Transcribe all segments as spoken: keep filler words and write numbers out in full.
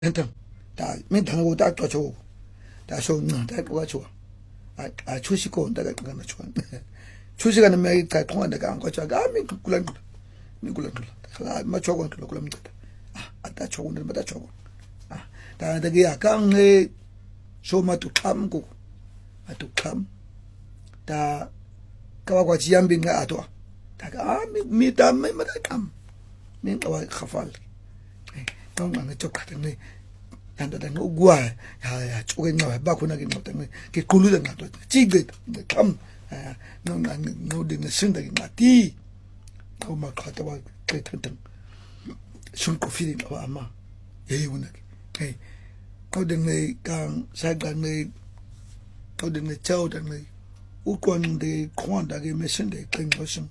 Enten da min tanga go da to cho da so na da ko cho a a chushi ko da ga na cho chushi ga na me ka ko da ga ko cha ga mi kulan mi kulan kala ma cho ko kulan mi a da cho ko da cho a da da ga ka nge so ma tu kam ko a tu kam da ka wa ji yam bin ga ato da ga mi mi da me ma da kam min ka wa khafal don't want to talk to me. And then no gua, ya, choking now, back when I get nothing. Get cool than that. Chiglet, come. No, no, didn't send in my tea. Oh, my God, about great hunting. Soon coffee in our ama. Hey, when I hey, how then they can sag and they how then they child and they hook on the corn that they mentioned they clean person.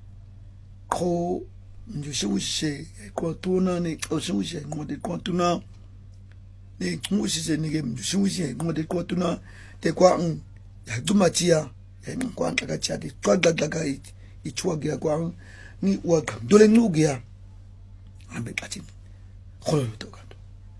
Call. You see, we say, Quatuna, Nick, or so we say, what did Quatuna? Nick, who is a nigga, you see, we say, what did Quatuna? Take one, Dumachia, and Quantagacha, the Twagagagait, each wagia guang, neat work, doing no gear. I'm a catching. Hold to God.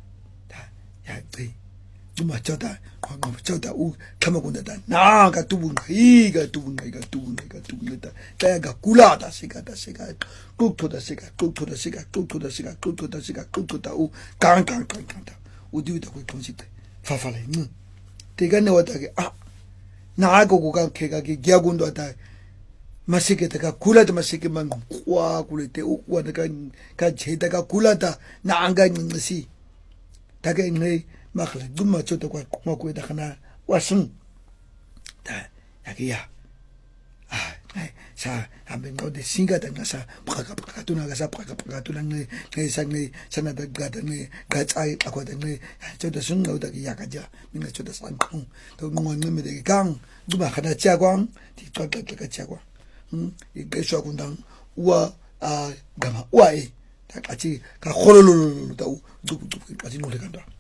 Yeah, they. Dumachota, Chota, who come up with that. Nah, got two, he got two, I got two, I got two, I got culata, cigar, cigar, cook to the cigar, cook to the cigar, cook to the cigar, cook to the cigar, cook to the oh, can't, can't, can't, can't. Would do it with conceit. Fafale, take a note. Ah, now I go go kegaki, Giagundo at Masiketa, Kulata Masikiman, Quaculate, what the can catch Hitaka Kulata, Nanga in the sea. Tagain. Makhle duma chota kwa kuma kwa da kana wasun da yakiya ah sa amben no de singa da ngasa phaka phaka tuna ngasa phaka phaka tuna nge nge sa nge sana da ga da nge ga tsai akwa da nge chota sun no da ya ka ja minga chota san khung to ngo nge me de gang duma khana cha kwang ti to ka ka cha kwang hm i ge sho kun dang wa a gama wa e da ka chi ka khololo da u du du ka chi no le ka da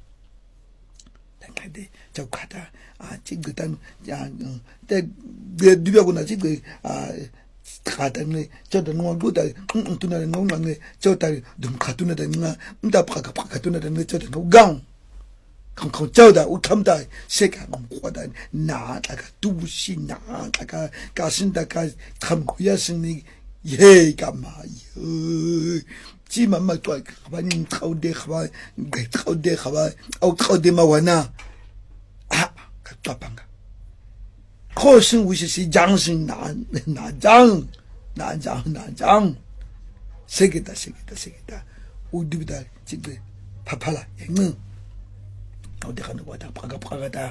저 가다 아 지그단 야 때 비벼고나 지그 아 가다네 저도 노고다 응응투나 노나네 저다 좀 가투나다 나 음다 파가 파가투나다 저도 노강 강강 저다 우탐다 세가 뭐다 나다가 두부시 나다가 가신다가 참고야스니 예가 마요 지만마 또 가만히 가운데 가봐 가운데 가봐 어 가운데만 와나 아 갑자방가 코신 우시시 장신 난 나장 나장 나장 세계다 세계다 세계다 우디비다 지금 파팔라 응 어디 가는 거다 파가 파가다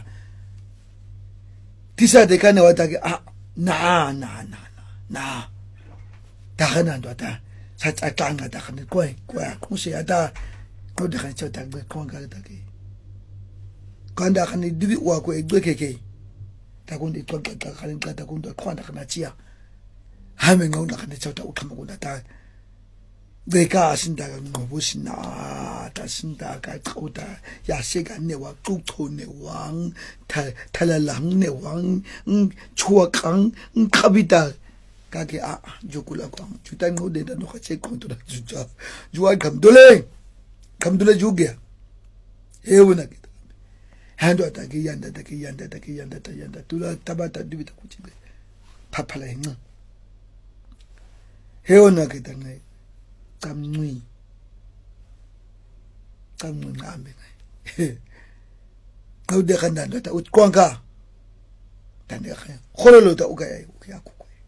디사데 가는 거다 아나 나 나 나 다가난도 다 사자 짱가다 근데 거의 거야 공시야다 어디 가서 당배 공가다게 간다 간이 디비 와고 에게게 다군데 또 가는 거다 군도 관다 가나지야 하면 온다 근데 저다 오카먹고다 다 내가 신다가 뭐보시나 다 신다가 거다 야세가 내와 뚝토네 왕 탈탈랑 내왕 추악강 카비다 가게 아 조kulako jutan mo de no khache kontra juja juai kamdole kamdole jugia hewuna kita hando ataki yanda taki yanda taki yanda ta yanda tula tabata dibita kuchibe papala hinga hewuna kita ngai kamnui kamnui ngambe ngai kau de khanda ta utkwanga tande kha khololo ta ukaya ukya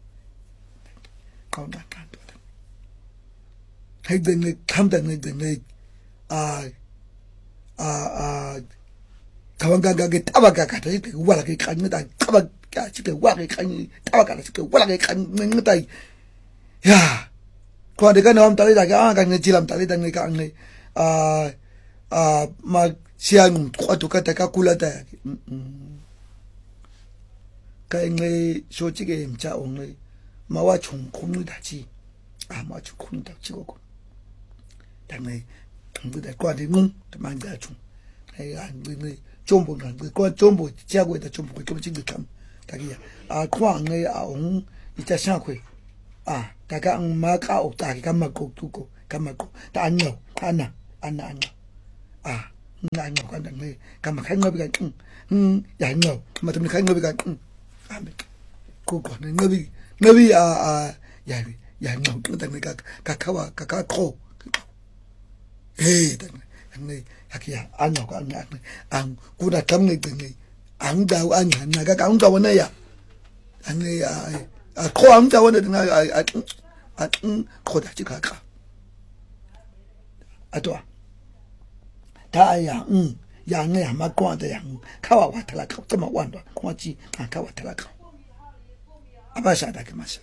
kawan kan tu, hai dengan kamdan dengan ah ah kawan gaga kita apa gaga tadi kita wala kita kan kita apa kita wala kita apa kita wala kita kita ya kawan dekat nama tadi dah kan kan jilam tadi dan kan ah ah mak siang kuat kata kakula dah kan ni soci ke macam orang 마와 총 콩누다지 아 마와 총 콩누다 찍어고 당내 당부대 과대문 만다 총 내가 뭐 좀보는 그 좀보 지하고에다 좀보 좀 찍을 참 다기야 아 광에 아옹 이자 상회 아 다가 마가 없다 기가 막고 두고 감막고 다 안녕 안나 안나 안나 아 ngai ngo kan ngai kama khai ngobi kan hm ya ngo ma tum khai ngobi kan ame ko ko ngobi ngobi a a ya ya ngo tan ngai ka ka kawa ka ka ko hey tan ngai hakia anyo ka an ang kuda kam ngai ngai ang da an na ka ang da wana ya an ngai a ko ang da wana ngai a a ko da ji ka ka atwa ta ya mm ya ngai ma kwa da ya kawa wa tala ka zama wanda kuma ji ka kawa tala ka abasha da ke masha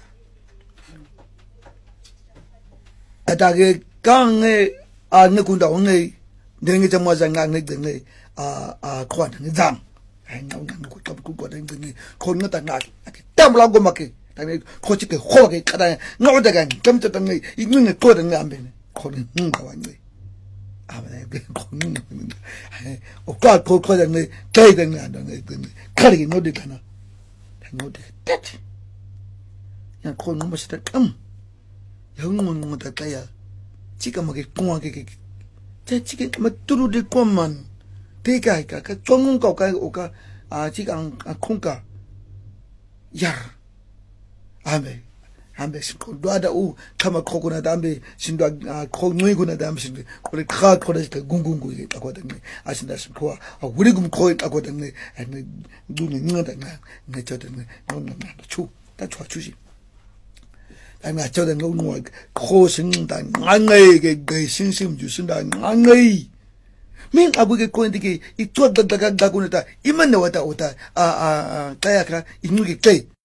ata ke kang a ne kun da ngai ngai jama zanga ngai ngai a a kwa ngai zam ai ngau ngai ko top ku ko da ngai ko ngai ta ngai tam la go make ta ngai ko chi ke ho ke ka da ngau da ga tam ta ngai i ngai ko da ngai ambe ko ngai ngau wa ngai 아, 네, 걷는 어, 까 포커는 네, 대den 안 돼. 칼이 노디 가나. 노디. 됐지. 야, 건 너무 싫다. 음. 영문 뭐 다야. 지금 뭐게 공하게 제 지금 뭐 뚜루들 것만 대가 있까. 그 좋은 거가 오가 아, 지금 아 콩가. 야. 아메. ambe sinko doada u kama koko na dambe sindo ko ngwe na dambe sindo ko ka ko da gungungu ke ko da ne asinda sinko a wuri gum ko ko da ne ne du ne ngada na ne choda ne no na na chu ta chu chu ji ai ma choda no no ko sin da ngai ke ge sin sim ju sin da ngai min abu ke ko ndike i to da da ga ko na ta iman ne wata ota a a ta ya ka i ngi ke